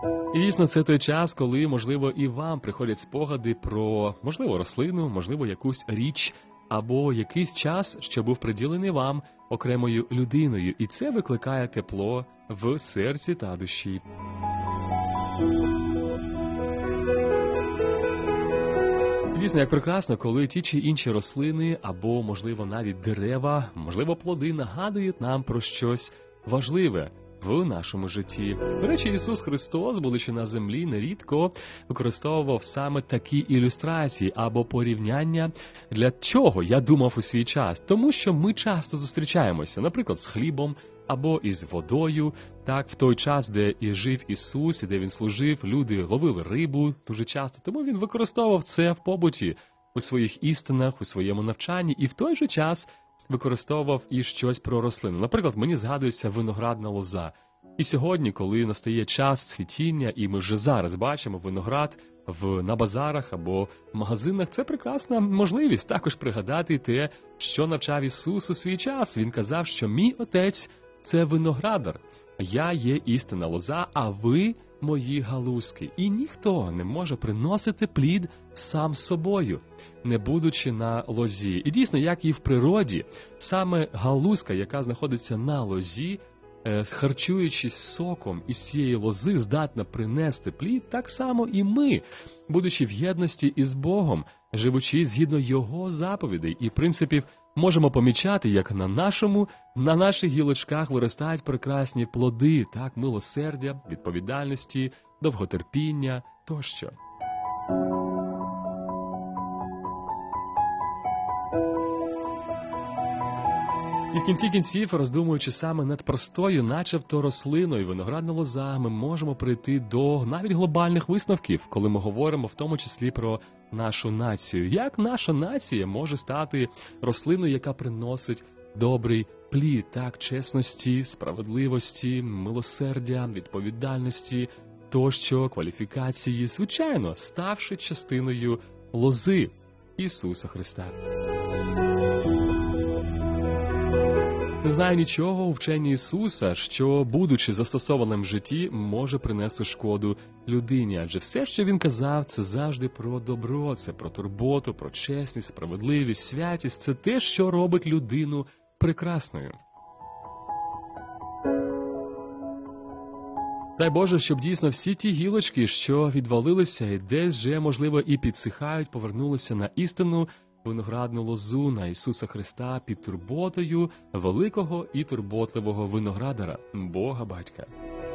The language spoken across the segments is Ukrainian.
І дійсно, це той час, коли, можливо, і вам приходять спогади про, можливо, рослину, можливо, якусь річ, або якийсь час, що був приділений вам окремою людиною, і це викликає тепло в серці та душі. Дійсно, як прекрасно, коли ті чи інші рослини, або, можливо, навіть дерева, можливо, плоди нагадують нам про щось важливе в нашому житті. До речі, Ісус Христос, будучи на землі, нерідко використовував саме такі ілюстрації або порівняння. Для чого, я думав у свій час? Тому що ми часто зустрічаємося, наприклад, з хлібом або із водою. Так, в той час, де і жив Ісус, і де Він служив, люди ловили рибу дуже часто. Тому Він використовував це в побуті, у своїх істинах, у своєму навчанні, і в той же час використовував і щось про рослину. Наприклад, мені згадується виноградна лоза. І сьогодні, коли настає час цвітіння, і ми вже зараз бачимо виноград на базарах або в магазинах, це прекрасна можливість також пригадати те, що навчав Ісус у свій час. Він казав, що мій Отець – це виноградар, я є істинна лоза, а ви – мої галузки. І ніхто не може приносити плід сам собою, не будучи на лозі. І дійсно, як і в природі, саме галузка, яка знаходиться на лозі, харчуючись соком із цієї лози, здатна принести плід, так само і ми, будучи в єдності із Богом, живучи згідно Його заповідей і принципів, можемо помічати, як на наших гілочках виростають прекрасні плоди, так, милосердя, відповідальності, довготерпіння тощо. І в кінці кінців, роздумуючи саме над простою, начебто рослиною, виноградна лоза, ми можемо прийти до навіть глобальних висновків, коли ми говоримо в тому числі про нашу націю. Як наша нація може стати рослиною, яка приносить добрий плід, так, чесності, справедливості, милосердя, відповідальності, тощо, кваліфікації, звичайно, ставши частиною лози Ісуса Христа. Не знаю нічого у вченні Ісуса, що, будучи застосованим в житті, може принести шкоду людині. Адже все, що Він казав, це завжди про добро, це про турботу, про чесність, справедливість, святість. Це те, що робить людину прекрасною. Дай Боже, щоб дійсно всі ті гілочки, що відвалилися і десь вже, можливо, і підсихають, повернулися на істину, виноградну лозу, на Ісуса Христа під турботою великого і турботливого виноградара, Бога Батька.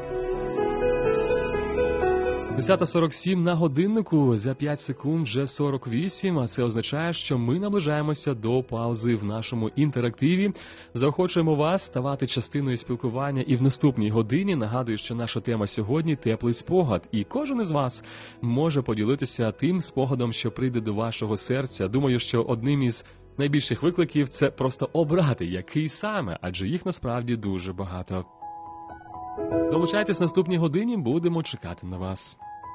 10:47 на годиннику, за 5 секунд вже 48, а це означає, що ми наближаємося до паузи в нашому інтерактиві. Заохочуємо вас ставати частиною спілкування і в наступній годині. Нагадую, що наша тема сьогодні – теплий спогад, і кожен із вас може поділитися тим спогадом, що прийде до вашого серця. Думаю, що одним із найбільших викликів – це просто обрати, який саме, адже їх насправді дуже багато. Долучайтесь в наступній годині, будемо чекати на вас.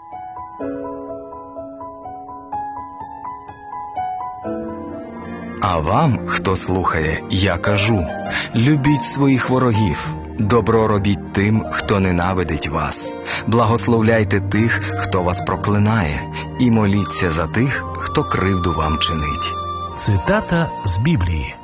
А вам, хто слухає, я кажу: любіть своїх ворогів, добро робіть тим, хто ненавидить вас, благословляйте тих, хто вас проклинає, і моліться за тих, хто кривду вам чинить. Цитата з Біблії.